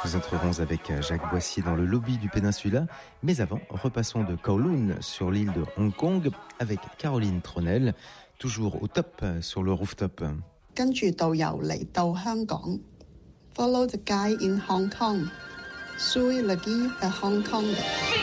Nous entrerons avec Jacques Boissier dans le lobby du Péninsula. Mais avant, repassons de Kowloon sur l'île de Hong Kong avec Caroline Tronel, toujours au top sur le rooftop. 跟住導遊嚟到香港 ，Follow the guy in Hong Kong, Sui Lagi at Hong Kong.